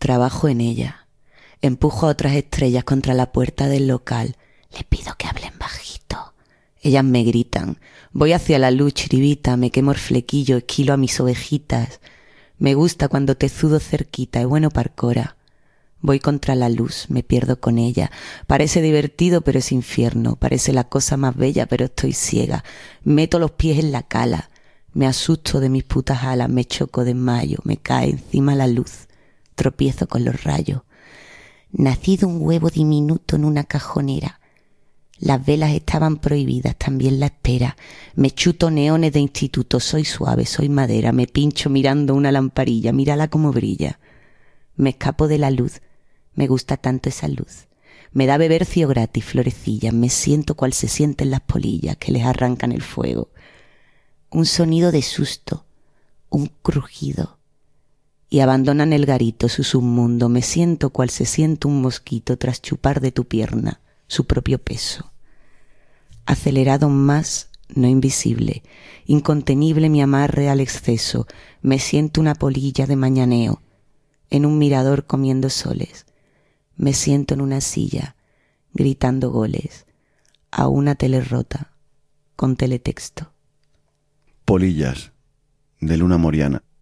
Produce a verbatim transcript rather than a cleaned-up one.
Trabajo en ella. Empujo a otras estrellas contra la puerta del local. Les pido que hablen bajito. Ellas me gritan. Voy hacia la luz, chiribita, me quemo el flequillo, esquilo a mis ovejitas. Me gusta cuando te sudo cerquita, es bueno parcora. Voy contra la luz, me pierdo con ella. Parece divertido, pero es infierno. Parece la cosa más bella, pero estoy ciega. Meto los pies en la cala. Me asusto de mis putas alas, me choco, desmayo. Me cae encima la luz. Tropiezo con los rayos. Nací de un huevo diminuto en una cajonera. Las velas estaban prohibidas, también la espera. Me chuto neones de instituto, soy suave, soy madera. Me pincho mirando una lamparilla, mírala como brilla. Me escapo de la luz, me gusta tanto esa luz. Me da bebercio gratis, florecillas. Me siento cual se sienten las polillas que les arrancan el fuego. Un sonido de susto, un crujido. Y abandonan el garito, su submundo. Me siento cual se siente un mosquito tras chupar de tu pierna su propio peso. Acelerado más, no invisible, incontenible mi amarre al exceso. Me siento una polilla de mañaneo, en un mirador comiendo soles. Me siento en una silla, gritando goles, a una tele rota, con teletexto. Polillas, de Luna Moriana.